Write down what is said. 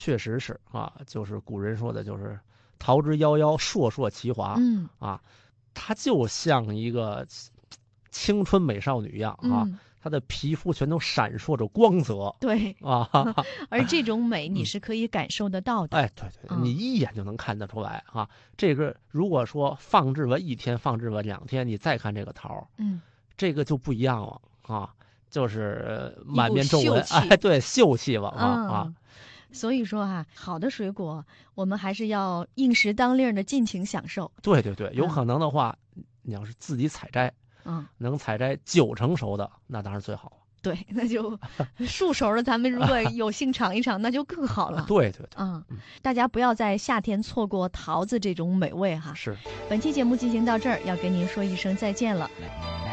确实是啊，就是古人说的，就是桃之夭夭，烁烁其华。啊，她就像一个青春美少女一样啊，她的皮肤全都闪烁着光泽。 对啊， 而这种美你是可以感受得到的。 哎，对，你一眼就能看得出来啊。这个如果说放置1天，放置2天，你再看这个桃，这个就不一样了啊，就是满面皱纹，哎，对，秀气了啊。 所以说啊，好的水果我们还是要应时当令的尽情享受。 对，有可能的话，你要是自己采摘，能采摘9成熟的，那当然最好了。 对，那就熟熟的，咱们如果有幸尝一尝，那就更好了。 对， 大家不要在夏天错过桃子这种美味哈。 是， 本期节目进行到这儿，要跟您说一声再见了。